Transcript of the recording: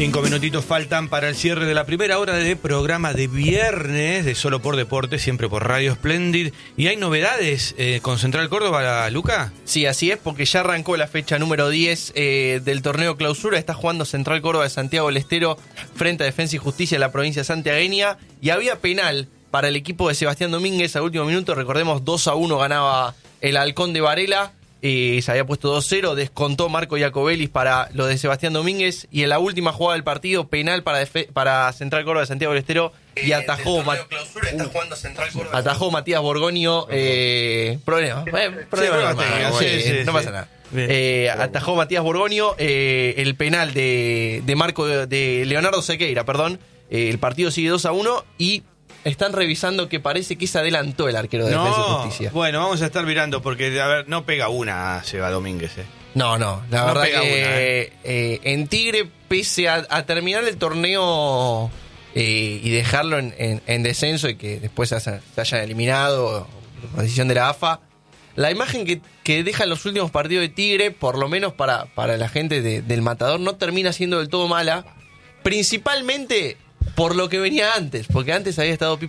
5 minutitos faltan para el cierre de la primera hora de programa de viernes de Solo por Deporte, siempre por Radio Splendid. ¿Y hay novedades con Central Córdoba, Luca? Sí, así es, porque ya arrancó la fecha número 10 del torneo Clausura. Está jugando Central Córdoba de Santiago del Estero frente a Defensa y Justicia en la provincia santiagueña. Y había penal para el equipo de Sebastián Domínguez al último minuto. Recordemos, 2-1 ganaba el Halcón de Varela. Se había puesto 2-0, descontó Marco Iacobelis para lo de Sebastián Domínguez, y en la última jugada del partido, penal para Central Córdoba de Santiago del Estero, y atajó Matías Borgoño. Problema no pasa nada. Atajó Matías Borgoño el penal de Leonardo Sequeira, el partido sigue 2-1 y están revisando que parece que se adelantó el arquero de Defensa y Justicia. Bueno, vamos a estar mirando porque, a ver, no pega una Seba Domínguez. No, la verdad que en Tigre, pese a terminar el torneo y dejarlo en descenso y que después se hayan eliminado por decisión de la AFA, la imagen que dejan los últimos partidos de Tigre, por lo menos para la gente del Matador, no termina siendo del todo mala, principalmente por lo que venía antes, porque antes había estado Pipo